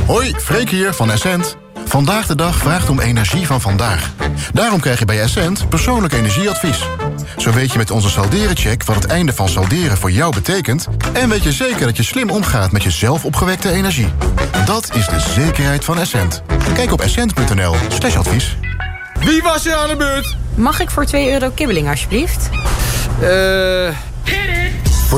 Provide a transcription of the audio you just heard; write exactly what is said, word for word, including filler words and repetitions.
Hoi, Freek hier van Essent. Vandaag de dag vraagt om energie van vandaag. Daarom krijg je bij Essent persoonlijk energieadvies. Zo weet je met onze salderencheck wat het einde van salderen voor jou betekent... en weet je zeker dat je slim omgaat met je zelf opgewekte energie. Dat is de zekerheid van Essent. Kijk op essent punt n l slash advies. Wie was er aan de beurt? Mag ik voor twee euro kibbeling, alsjeblieft? Eh... Uh...